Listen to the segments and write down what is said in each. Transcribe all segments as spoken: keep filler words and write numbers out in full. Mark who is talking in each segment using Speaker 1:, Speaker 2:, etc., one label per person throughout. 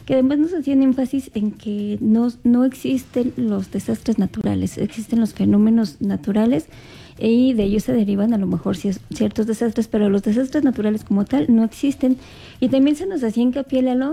Speaker 1: que además nos hacían énfasis en que no, no existen los desastres naturales, existen los fenómenos naturales y de ellos se derivan a lo mejor ciertos desastres, pero los desastres naturales como tal no existen. Y también se nos hacía hincapié, Lalo,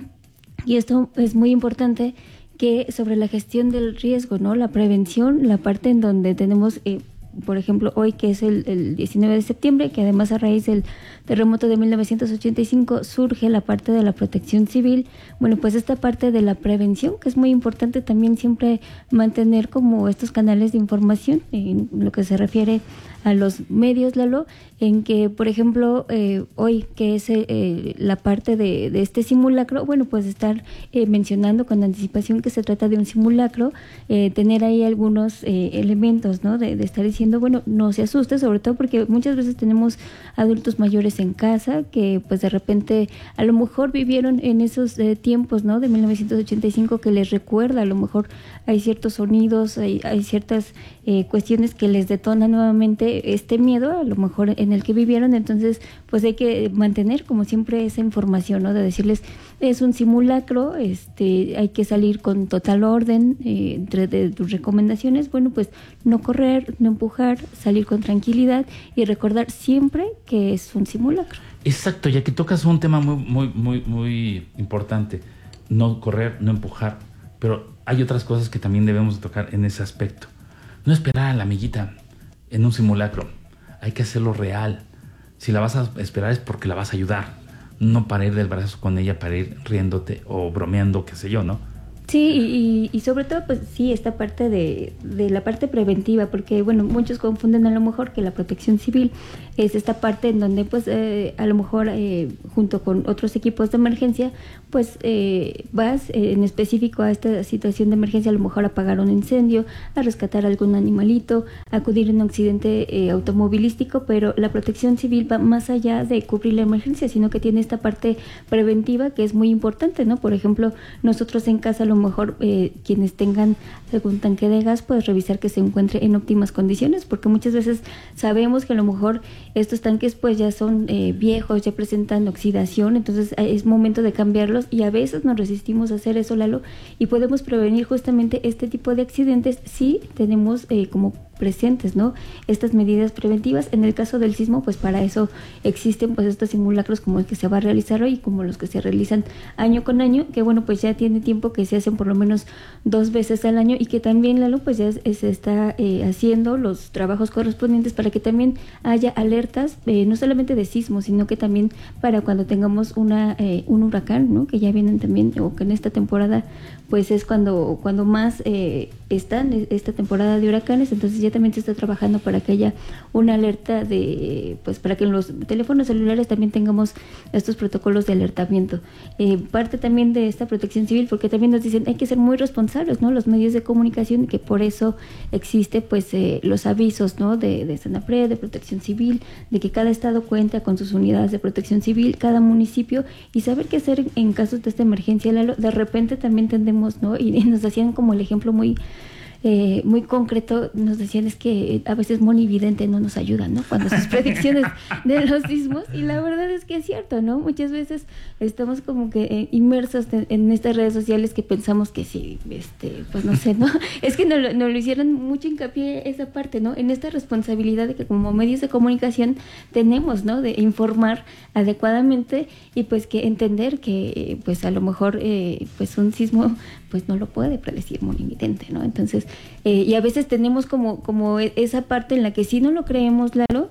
Speaker 1: y esto es muy importante, que sobre la gestión del riesgo, ¿no? La prevención, la parte en donde tenemos, eh, por ejemplo, hoy que es el, el diecinueve de septiembre, que además a raíz del terremoto de mil novecientos ochenta y cinco surge la parte de la protección civil. Bueno, pues esta parte de la prevención, que es muy importante también siempre mantener como estos canales de información en lo que se refiere a los medios, Lalo, en que, por ejemplo, eh, hoy que es eh, la parte de, de este simulacro, bueno, pues estar eh, mencionando con anticipación que se trata de un simulacro, eh, tener ahí algunos eh, elementos, ¿no? De, de estar diciendo, bueno, no se asuste, sobre todo porque muchas veces tenemos adultos mayores en casa que, pues, de repente, a lo mejor vivieron en esos eh, tiempos, ¿no? De mil novecientos ochenta y cinco que les recuerda, a lo mejor hay ciertos sonidos, hay, hay ciertas eh, cuestiones que les detonan nuevamente este miedo, a lo mejor en el que vivieron. Entonces pues hay que mantener como siempre esa información, ¿no? De decirles, es un simulacro, este, hay que salir con total orden, eh, entre de tus recomendaciones, bueno, pues no correr, no empujar, salir con tranquilidad y recordar siempre que es un simulacro.
Speaker 2: Exacto, ya que tocas un tema muy, muy, muy, muy importante, no correr, no empujar, pero hay otras cosas que también debemos tocar en ese aspecto. No esperar a la amiguita en un simulacro, hay que hacerlo real. Si la vas a esperar es porque la vas a ayudar, no para ir del brazo con ella, para ir riéndote o bromeando, qué sé yo, ¿no?
Speaker 1: Sí, y, y sobre todo, pues sí, esta parte de, de la parte preventiva, porque, bueno, muchos confunden a lo mejor que la protección civil es esta parte en donde, pues, eh, a lo mejor, eh, junto con otros equipos de emergencia, pues, eh, vas eh, en específico a esta situación de emergencia, a lo mejor a apagar un incendio, a rescatar algún animalito, a acudir en un accidente eh, automovilístico, pero la protección civil va más allá de cubrir la emergencia, sino que tiene esta parte preventiva que es muy importante, ¿no? Por ejemplo, nosotros en casa, lo A lo mejor eh, quienes tengan algún tanque de gas, pues revisar que se encuentre en óptimas condiciones, porque muchas veces sabemos que a lo mejor estos tanques pues ya son eh, viejos, ya presentan oxidación, entonces es momento de cambiarlos y a veces nos resistimos a hacer eso, Lalo, y podemos prevenir justamente este tipo de accidentes si tenemos eh, como presentes, ¿no? Estas medidas preventivas. En el caso del sismo, pues para eso existen pues estos simulacros como el que se va a realizar hoy y como los que se realizan año con año, que bueno, pues ya tiene tiempo que se hacen por lo menos dos veces al año y que también, Lalo, pues ya se está eh, haciendo los trabajos correspondientes para que también haya alertas, eh, no solamente de sismo, sino que también para cuando tengamos una eh, un huracán, ¿no? Que ya vienen también, o que en esta temporada pues es cuando, cuando más eh, están, esta temporada de huracanes, entonces ya también se está trabajando para que haya una alerta de, pues para que en los teléfonos celulares también tengamos estos protocolos de alertamiento. Eh, parte también de esta protección civil, porque también nos dicen hay que ser muy responsables, ¿no? Los medios de comunicación, que por eso existe pues eh, los avisos, ¿no? De, de SENAPRED, de protección civil, de que cada estado cuenta con sus unidades de protección civil, cada municipio, y saber qué hacer en casos de esta emergencia, Lalo. De repente también tendemos, ¿no? Y, y nos hacían como el ejemplo muy Eh, muy concreto, nos decían es que a veces Moni Vidente no nos ayuda, ¿no? Cuando sus predicciones de los sismos, y la verdad es que es cierto, ¿no? Muchas veces estamos como que eh, inmersos en, en estas redes sociales que pensamos que sí, este, pues no sé, ¿no? Es que nos no, no lo hicieron mucho hincapié esa parte, ¿no? En esta responsabilidad de que como medios de comunicación tenemos, ¿no? De informar adecuadamente y pues que entender que pues a lo mejor eh, pues un sismo pues no lo puede predecir Moni Vidente, ¿no? Entonces, eh, y a veces tenemos como, como esa parte en la que sí no lo creemos, Lalo,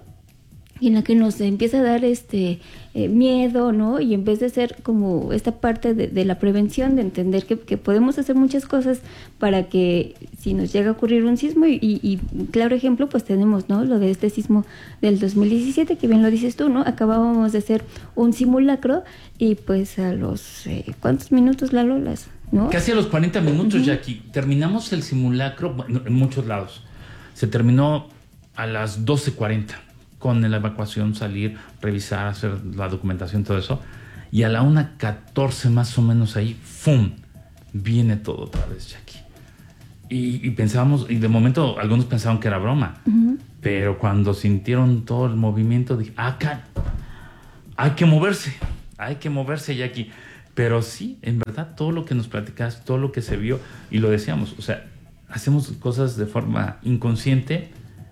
Speaker 1: y en la que nos empieza a dar este eh, miedo, ¿no? Y en vez de ser como esta parte de, de la prevención, de entender que, que podemos hacer muchas cosas para que si nos llega a ocurrir un sismo, y, y, y claro ejemplo, pues tenemos, ¿no? Lo de este sismo del dos mil diecisiete, que bien lo dices tú, ¿no? Acabábamos de hacer un simulacro y pues a los, eh, ¿cuántos minutos, Lalo? Las... ¿no?
Speaker 2: Casi a los cuarenta minutos,
Speaker 1: uh-huh.
Speaker 2: Jackie. Terminamos el simulacro, bueno, en muchos lados. Se terminó a las doce cuarenta, con la evacuación, salir, revisar, hacer la documentación, todo eso. Y a la una catorce más o menos ahí, ¡fum! Viene todo otra vez, Jackie. Y, y pensábamos, y de momento algunos pensaban que era broma. Uh-huh. Pero cuando sintieron todo el movimiento, dije, acá, hay que moverse, hay que moverse, Jackie. Pero sí, en verdad, todo lo que nos platicaste, todo lo que se vio, y lo decíamos, o sea, hacemos cosas de forma inconsciente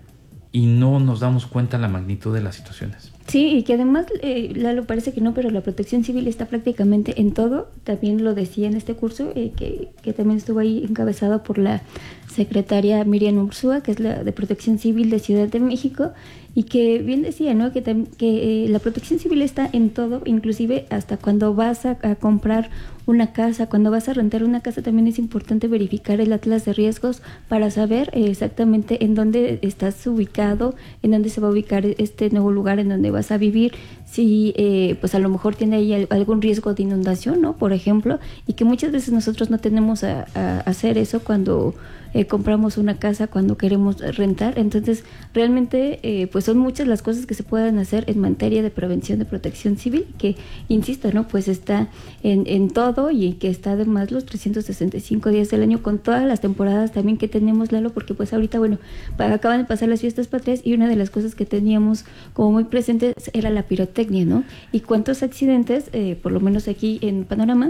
Speaker 2: y no nos damos cuenta la magnitud de las situaciones.
Speaker 1: Sí, y que además, eh, Lalo, parece que no, pero la protección civil está prácticamente en todo. También lo decía en este curso, eh, que, que también estuvo ahí encabezado por la secretaria Miriam Ursúa, que es la de Protección Civil de Ciudad de México, y que bien decía, ¿no? Que, que eh, la protección civil está en todo, inclusive hasta cuando vas a, a comprar una casa, cuando vas a rentar una casa, también es importante verificar el atlas de riesgos para saber eh, exactamente en dónde estás ubicado, en dónde se va a ubicar este nuevo lugar en donde vas a vivir, si eh, pues a lo mejor tiene ahí algún riesgo de inundación, ¿no? Por ejemplo, y que muchas veces nosotros no tenemos a, a hacer eso cuando eh, compramos una casa, cuando queremos rentar. Entonces, realmente, eh, pues son muchas las cosas que se pueden hacer en materia de prevención de protección civil, que, insisto, ¿no? Pues está en, en todo, y que está además los trescientos sesenta y cinco días del año, con todas las temporadas también que tenemos, Lalo, porque pues ahorita, bueno, para, acaban de pasar las fiestas patrias, y una de las cosas que teníamos como muy presentes era la pirotecnia, ¿no? Y cuántos accidentes, eh, por lo menos aquí en Panorama,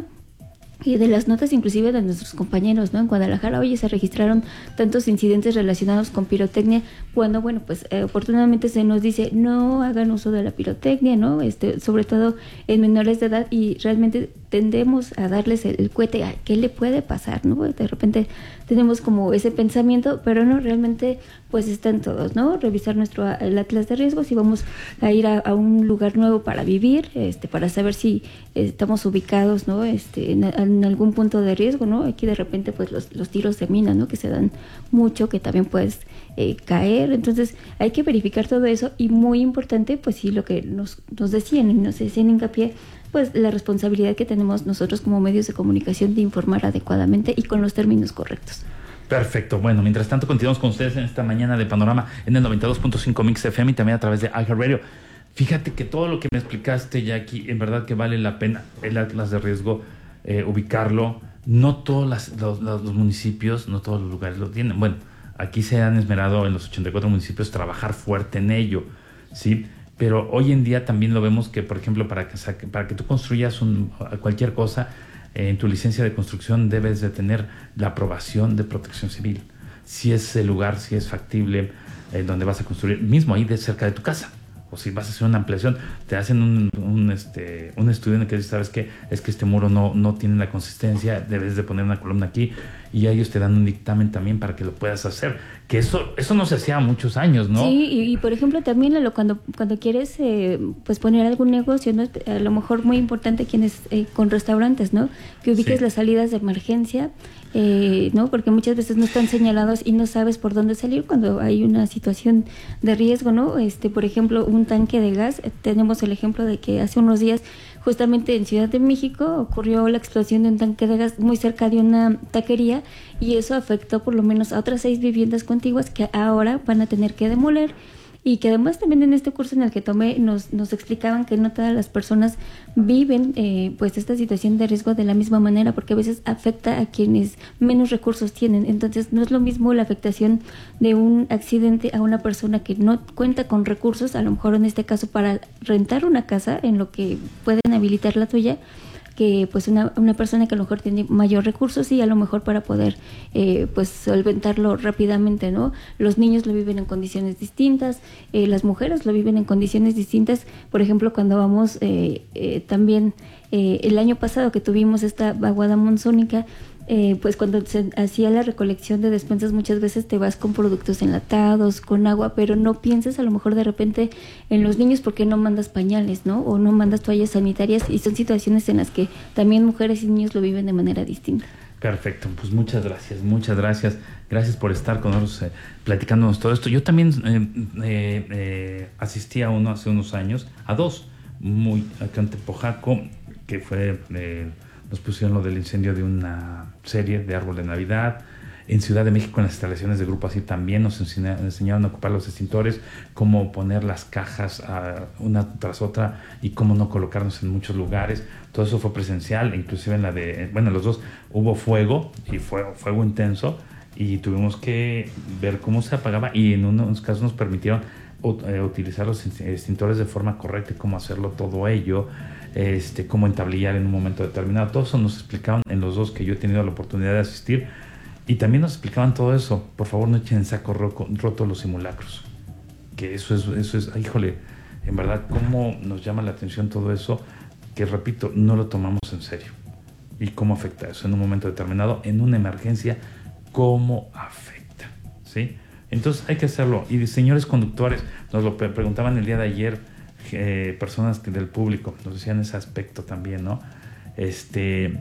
Speaker 1: y de las notas inclusive de nuestros compañeros, ¿no? En Guadalajara, oye, se registraron tantos incidentes relacionados con pirotecnia, cuando, bueno, pues eh, oportunamente se nos dice, no hagan uso de la pirotecnia, ¿no? Este, sobre todo en menores de edad, y realmente tendemos a darles el, el cohete, ¿a qué le puede pasar, no? De repente tenemos como ese pensamiento, pero no, realmente pues están todos, ¿no? Revisar nuestro el atlas de riesgos, y vamos a ir a, a un lugar nuevo para vivir, este, para saber si estamos ubicados, ¿no? Este, en, en algún punto de riesgo, ¿no? Aquí de repente pues los, los tiros de mina, ¿no? Que se dan mucho, que también puedes eh, caer. Entonces hay que verificar todo eso, y muy importante, pues sí, lo que nos, nos decían y nos decían hincapié, pues la responsabilidad que tenemos nosotros como medios de comunicación de informar adecuadamente y con los términos correctos.
Speaker 2: Perfecto. Bueno, mientras tanto continuamos con ustedes en esta mañana de Panorama en el noventa y dos punto cinco Mix F M y también a través de iHeartRadio. Fíjate que todo lo que me explicaste, Jackie, en verdad que vale la pena el atlas de riesgo, eh, ubicarlo. No todos las, los, los, los municipios, no todos los lugares lo tienen. Bueno, aquí se han esmerado en los ochenta y cuatro municipios trabajar fuerte en ello, ¿sí? Pero hoy en día también lo vemos que, por ejemplo, para que, para que tú construyas un, cualquier cosa, eh, en tu licencia de construcción debes de tener la aprobación de Protección Civil. Si es el lugar, si es factible, eh, donde vas a construir, mismo ahí de cerca de tu casa. O si vas a hacer una ampliación, te hacen un, un, este, un estudio en el que dices, ¿sabes qué? Es que este muro no, no tiene la consistencia, debes de poner una columna aquí, y ellos te dan un dictamen también para que lo puedas hacer. Que eso eso no se hacía muchos años, ¿no?
Speaker 1: Sí, y, y por ejemplo también Lalo, cuando cuando quieres eh, pues poner algún negocio, ¿no? A lo mejor muy importante quienes eh, con restaurantes, ¿no? Que ubiques sí. las salidas de emergencia, eh, ¿no? Porque muchas veces no están señalados y no sabes por dónde salir cuando hay una situación de riesgo, ¿no? Este, por ejemplo, un tanque de gas, eh, tenemos el ejemplo de que hace unos días justamente en Ciudad de México ocurrió la explosión de un tanque de gas muy cerca de una taquería, y eso afectó por lo menos a otras seis viviendas contiguas que ahora van a tener que demoler. Y que además también en este curso en el que tomé nos, nos explicaban que no todas las personas viven eh, pues esta situación de riesgo de la misma manera, porque a veces afecta a quienes menos recursos tienen. Entonces no es lo mismo la afectación de un accidente a una persona que no cuenta con recursos, a lo mejor en este caso para rentar una casa en lo que pueden habilitar la tuya, que pues una, una persona que a lo mejor tiene mayor recursos y a lo mejor para poder eh, pues solventarlo rápidamente, ¿no? Los niños lo viven en condiciones distintas, eh, las mujeres lo viven en condiciones distintas. Por ejemplo, cuando vamos eh, eh, también eh, el año pasado que tuvimos esta vaguada monzónica, Eh, pues cuando se hacía la recolección de despensas muchas veces te vas con productos enlatados, con agua, pero no piensas a lo mejor de repente en los niños porque no mandas pañales, ¿no? O no mandas toallas sanitarias, y son situaciones en las que también mujeres y niños lo viven de manera distinta.
Speaker 2: Perfecto, pues muchas gracias, muchas gracias. Gracias por estar con nosotros eh, platicándonos todo esto. Yo también eh, eh, eh, asistí a uno hace unos años, a dos, muy acá en Tepojaco, que fue... Eh, nos pusieron lo del incendio de una serie de árbol de Navidad. En Ciudad de México, en las instalaciones de Grupo Así, también nos enseña, enseñaron a ocupar los extintores, cómo poner las cajas uh, una tras otra y cómo no colocarnos en muchos lugares. Todo eso fue presencial, inclusive en la de, bueno, los dos hubo fuego y fue fuego intenso, y tuvimos que ver cómo se apagaba, y en unos casos nos permitieron eh, utilizar los extintores de forma correcta y cómo hacerlo todo ello, este, cómo entablillar en un momento determinado. Todo eso nos explicaban en los dos que yo he tenido la oportunidad de asistir, y también nos explicaban todo eso. Por favor, no echen en saco roto, roto los simulacros, que eso es, eso es, híjole, en verdad, cómo nos llama la atención todo eso, que repito, no lo tomamos en serio. Y cómo afecta eso en un momento determinado, en una emergencia, cómo afecta, ¿sí? Entonces hay que hacerlo. Y señores conductores, nos lo preguntaban el día de ayer, eh, personas del público, nos decían ese aspecto también, ¿no? Este,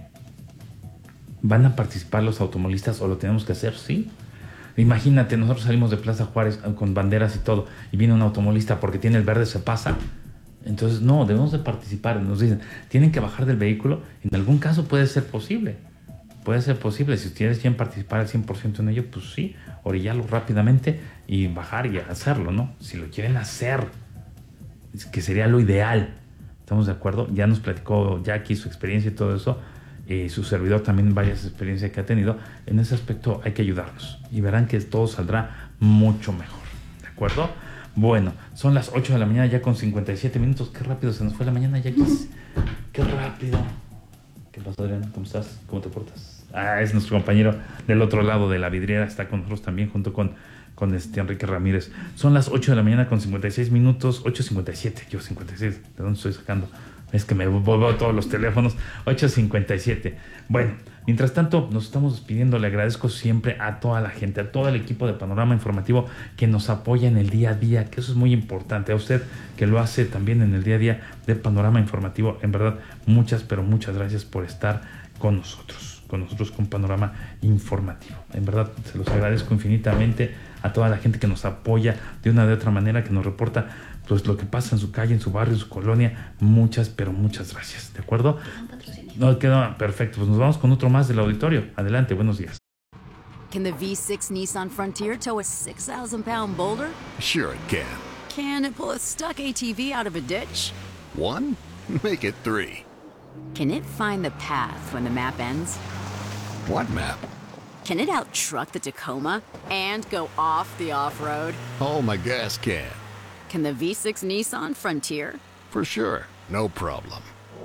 Speaker 2: ¿van a participar los automovilistas o lo tenemos que hacer? Sí. Imagínate, nosotros salimos de Plaza Juárez con banderas y todo, y viene un automovilista porque tiene el verde, se pasa. Entonces, no, debemos de participar. Nos dicen, tienen que bajar del vehículo. En algún caso puede ser posible. Puede ser posible. Si ustedes quieren participar al cien por ciento en ello, pues sí, orillarlo rápidamente y bajar y hacerlo, ¿no? Si lo quieren hacer, que sería lo ideal. ¿Estamos de acuerdo? Ya nos platicó Jackie su experiencia y todo eso. Y su servidor también varias experiencias que ha tenido. En ese aspecto hay que ayudarnos. Y verán que todo saldrá mucho mejor. ¿De acuerdo? Bueno, son las ocho de la mañana ya con cincuenta y siete minutos. Qué rápido se nos fue la mañana, Jackie. Qué rápido. ¿Qué pasó, Adrián? ¿Cómo estás? ¿Cómo te portas? Ah, es nuestro compañero del otro lado de la vidriera. Está con nosotros también junto con, con este Enrique Ramírez. Son las ocho de la mañana con cincuenta y seis minutos. ocho cincuenta y siete. Yo cincuenta y seis. ¿De dónde estoy sacando? Es que me vuelvo todos los teléfonos. ocho cincuenta y siete. Bueno, mientras tanto, nos estamos despidiendo. Le agradezco siempre a toda la gente, a todo el equipo de Panorama Informativo que nos apoya en el día a día, que eso es muy importante. A usted que lo hace también en el día a día de Panorama Informativo. En verdad, muchas, pero muchas gracias por estar con nosotros, con nosotros con Panorama Informativo. En verdad, se los agradezco infinitamente a toda la gente que nos apoya de una de otra manera, que nos reporta pues lo que pasa en su calle, en su barrio, en su colonia. Muchas, pero muchas gracias. ¿De acuerdo? No, queda perfecto. Pues nos vamos con otro más del auditorio. Adelante, buenos días.
Speaker 3: Can the V six Nissan Frontier tow a six thousand pound boulder?
Speaker 4: Sure it can.
Speaker 3: Can it pull a stuck A T V out of a ditch?
Speaker 4: One? Make it three.
Speaker 3: Can it find the path when the map ends?
Speaker 4: What map?
Speaker 3: Can it out-truck the Tacoma and go off the off-road?
Speaker 4: Oh, my gas can.
Speaker 3: Can the V six Nissan Frontier?
Speaker 4: For sure. No problem.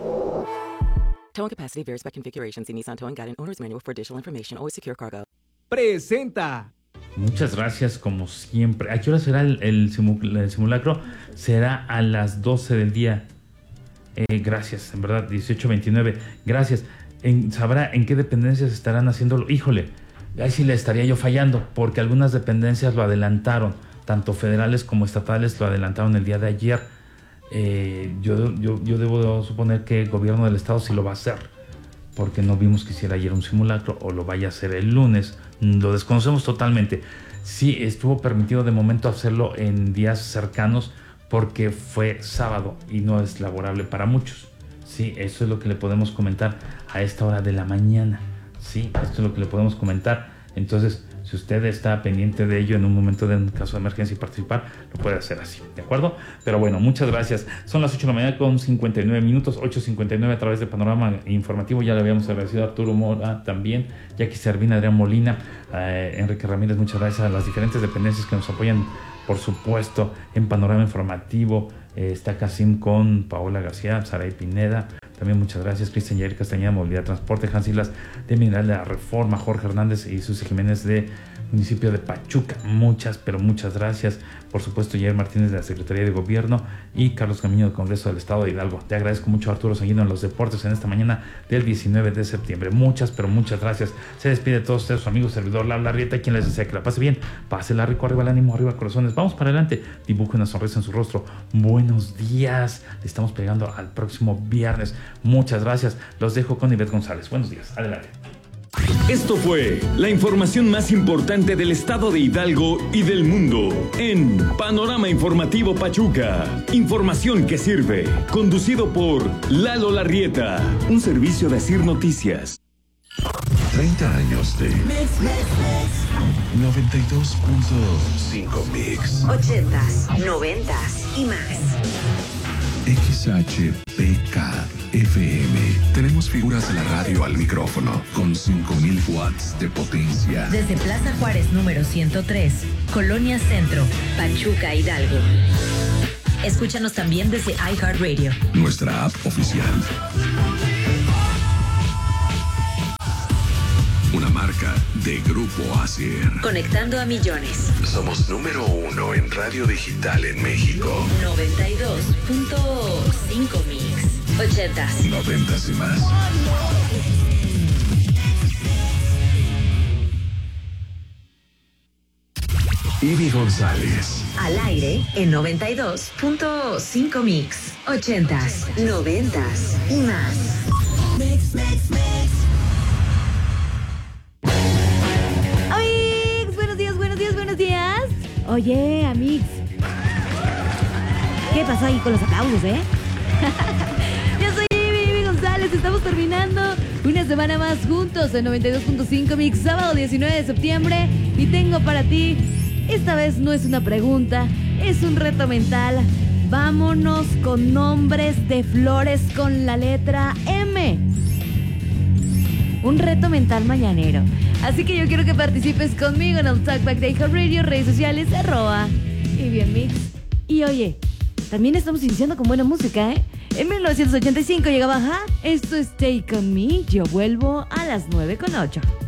Speaker 5: Towing capacity varies by configuration. See Nissan Towing Guide and Owner's Manual for additional information. Always secure cargo.
Speaker 6: Presenta.
Speaker 2: Muchas gracias, como siempre. ¿A qué hora será el, el, simul el simulacro? Será a las doce del día. Eh, gracias, en verdad, dieciocho veintinueve. Gracias. En, ¿Sabrá en qué dependencias estarán haciéndolo? Híjole, ahí sí le estaría yo fallando, porque algunas dependencias lo adelantaron. Tanto federales como estatales lo adelantaron el día de ayer. Eh, yo, yo, yo debo suponer que el gobierno del estado sí lo va a hacer, porque no vimos que hiciera ayer un simulacro, o lo vaya a hacer el lunes. Lo desconocemos totalmente. Sí, estuvo permitido de momento hacerlo en días cercanos, porque fue sábado y no es laborable para muchos. Sí, eso es lo que le podemos comentar a esta hora de la mañana. Sí, esto es lo que le podemos comentar. Entonces, si usted está pendiente de ello en un momento de un caso de emergencia y participar, lo puede hacer así, ¿de acuerdo? Pero bueno, muchas gracias. Son las ocho de la mañana con cincuenta y nueve minutos, ocho cincuenta y nueve a través de Panorama Informativo. Ya le habíamos agradecido a Arturo Mora también, Jackie Servina, Adrián Molina, eh, Enrique Ramírez. Muchas gracias a las diferentes dependencias que nos apoyan, por supuesto, en Panorama Informativo. Eh, está Casim con Paola García, Saray Pineda. También muchas gracias, Cristian Yair Castañeda, Movilidad Transporte, Hans Islas de Mineral de la Reforma, Jorge Hernández y Susi Jiménez de municipio de Pachuca. Muchas, pero muchas gracias. Por supuesto, Yair Martínez de la Secretaría de Gobierno y Carlos Camino del Congreso del Estado de Hidalgo. Te agradezco mucho, Arturo Sanguino, en los deportes en esta mañana del diecinueve de septiembre. Muchas, pero muchas gracias. Se despide de todos ustedes su amigo servidor Lala Rieta, quien les desea que la pase bien, pásela rico, arriba el ánimo, arriba corazones. Vamos para adelante, dibuje una sonrisa en su rostro. Buenos días. Le estamos pegando al próximo viernes. Muchas gracias. Los dejo con Ivette González. Buenos días. Adelante.
Speaker 7: Esto fue la información más importante del estado de Hidalgo y del mundo en Panorama Informativo Pachuca. Información que sirve. Conducido por Lalo Larrieta. Un servicio de Asir Noticias.
Speaker 8: treinta años de noventa y dos punto cinco Mix.
Speaker 9: ochentas, noventas y más.
Speaker 8: X H P K F M. Tenemos figuras de la radio al micrófono con cinco mil watts de potencia.
Speaker 9: Desde Plaza Juárez número ciento tres, Colonia Centro, Pachuca, Hidalgo. Escúchanos también desde iHeartRadio,
Speaker 8: nuestra app oficial. Una marca de Grupo Acer.
Speaker 9: Conectando a millones.
Speaker 8: Somos número uno en radio digital en México.
Speaker 9: noventa y dos punto cinco mix. Ochentas.
Speaker 8: Noventas y más. Ivy González.
Speaker 9: Al aire en noventa y dos punto cinco mix. Ochentas, noventas y más. Mix, mix, mix.
Speaker 10: Amigos, buenos días, buenos días, buenos días. Oye, amigos, ¿qué pasó ahí con los aplausos, eh? Yo soy Ivy, Ivy González. Estamos terminando una semana más juntos en noventa y dos punto cinco mix, sábado diecinueve de septiembre. Y tengo para ti, esta vez no es una pregunta, es un reto mental. Vámonos con nombres de flores con la letra M. Un reto mental mañanero. Así que yo quiero que participes conmigo en el Talkback de iHeartRadio, redes sociales, arroba y bien mix. Y oye, también estamos iniciando con buena música, ¿eh? En mil novecientos ochenta y cinco llegaba, ajá, esto es Take On Me. Yo vuelvo a las nueve con ocho.